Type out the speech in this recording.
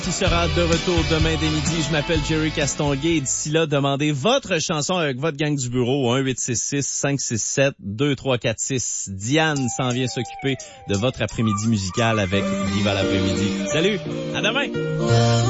Qui sera de retour demain dès midi. Je m'appelle Jerry Castonguay. D'ici là, demandez votre chanson avec votre gang du bureau au 1-866-567-2346. Diane s'en vient s'occuper de votre après-midi musical avec Viva l'après-midi. Salut! À demain!